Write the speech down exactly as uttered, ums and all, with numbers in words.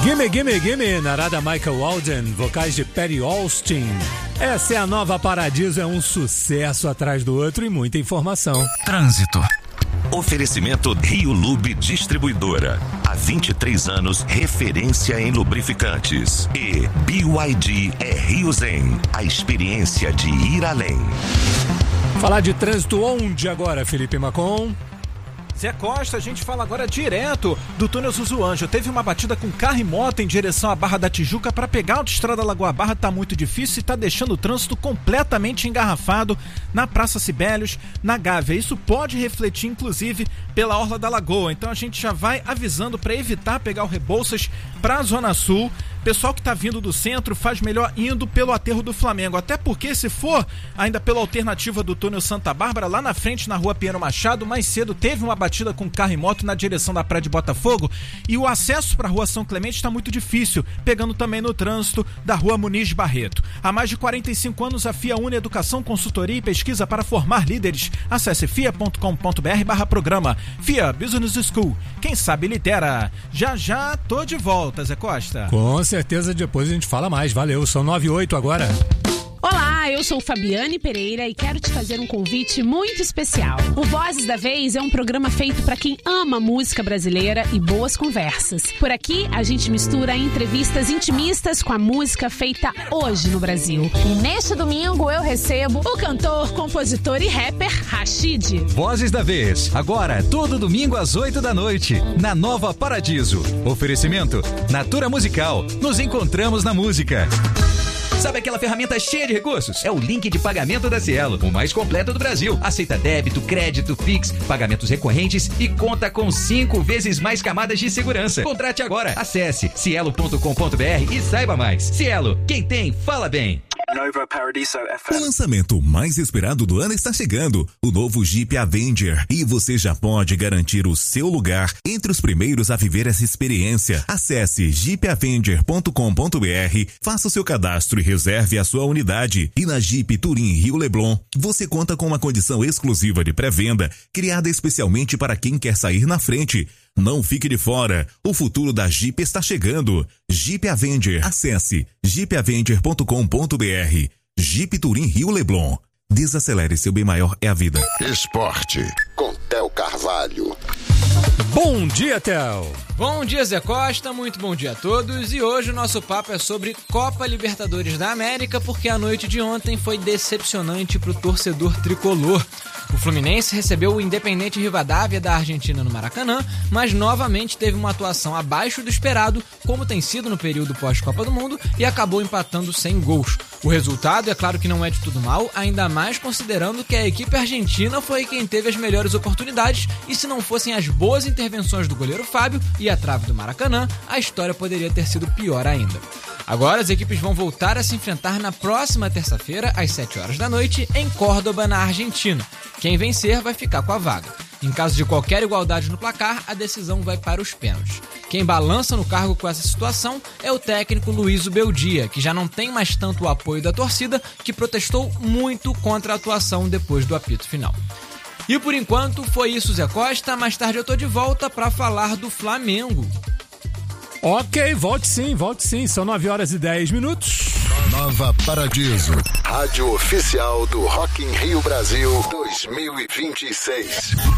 Gimme, Gimme, Gimme, narada Michael Walden, vocais de Patty Austin. Essa é a nova Paradiso, é um sucesso atrás do outro e muita informação. Trânsito. Oferecimento Rio Lube Distribuidora. Há vinte e três anos, referência em lubrificantes. E B Y D é Rio Zen, a experiência de ir além. Falar de trânsito onde agora, Felipe Macon? Zé Costa, a gente fala agora direto do túnel Zuzuanjo. Teve uma batida com carro e moto em direção à Barra da Tijuca. Para pegar a autoestrada Lagoa Barra tá muito difícil e tá deixando o trânsito completamente engarrafado na Praça Sibelius, na Gávea. Isso pode refletir, inclusive, pela Orla da Lagoa. Então a gente já vai avisando para evitar pegar o Rebouças para a Zona Sul. Pessoal que tá vindo do centro faz melhor indo pelo aterro do Flamengo, até porque se for ainda pela alternativa do túnel Santa Bárbara, lá na frente na rua Pinheiro Machado, mais cedo teve uma batida com carro e moto na direção da Praia de Botafogo e o acesso para a rua São Clemente está muito difícil, pegando também no trânsito da rua Muniz Barreto. Há mais de quarenta e cinco anos a FIA une Educação, Consultoria e Pesquisa para formar líderes. Acesse fia ponto com ponto br barra programa. FIA Business School, quem sabe lidera. Já já tô de volta, Zé Costa. Com certeza, depois a gente fala mais. Valeu, são nove e oito agora. Olá, eu sou Fabiane Pereira e quero te fazer um convite muito especial. O Vozes da Vez é um programa feito para quem ama música brasileira e boas conversas. Por aqui, a gente mistura entrevistas intimistas com a música feita hoje no Brasil. E neste domingo eu recebo o cantor, compositor e rapper Rashid. Vozes da Vez, agora todo domingo às oito da noite, na Nova Paradiso. Oferecimento Natura Musical. Nos encontramos na música. Sabe aquela ferramenta cheia de recursos? É o link de pagamento da Cielo, o mais completo do Brasil. Aceita débito, crédito, Pix, pagamentos recorrentes e conta com cinco vezes mais camadas de segurança. Contrate agora. Acesse cielo ponto com ponto br e saiba mais. Cielo, quem tem, fala bem. Nova Paradiso F M. O lançamento mais esperado do ano está chegando, o novo Jeep Avenger, e você já pode garantir o seu lugar entre os primeiros a viver essa experiência. Acesse jeep avenger ponto com ponto br, faça o seu cadastro e reserve a sua unidade. E na Jeep Touring Rio Leblon, você conta com uma condição exclusiva de pré-venda, criada especialmente para quem quer sair na frente. Não fique de fora, o futuro da Jeep está chegando. Jeep Avenger, acesse jeep avenger ponto com ponto br. Jeep Touring Rio Leblon. Desacelere, seu bem maior é a vida. Esporte, com Theo Carvalho. Bom dia, Theo. Bom dia, Zé Costa, muito bom dia a todos. E hoje o nosso papo é sobre Copa Libertadores da América, porque a noite de ontem foi decepcionante para o torcedor tricolor. O Fluminense recebeu o Independente Rivadavia da Argentina no Maracanã, mas novamente teve uma atuação abaixo do esperado, como tem sido no período pós-Copa do Mundo, e acabou empatando sem gols. O resultado, é claro que não é de tudo mal, ainda mais considerando que a equipe argentina foi quem teve as melhores oportunidades, e se não fossem as boas intervenções do goleiro Fábio e a trave do Maracanã, a história poderia ter sido pior ainda. Agora as equipes vão voltar a se enfrentar na próxima terça-feira, às sete horas da noite, em Córdoba, na Argentina. Quem vencer vai ficar com a vaga. Em caso de qualquer igualdade no placar, a decisão vai para os pênaltis. Quem balança no cargo com essa situação é o técnico Luiz Beldia, que já não tem mais tanto o apoio da torcida, que protestou muito contra a atuação depois do apito final. E por enquanto foi isso, Zé Costa. Mais tarde eu tô de volta para falar do Flamengo. Ok, volte sim, volte sim. São nove horas e dez minutos. Nova Paradiso, rádio oficial do Rock in Rio Brasil dois mil e vinte e seis.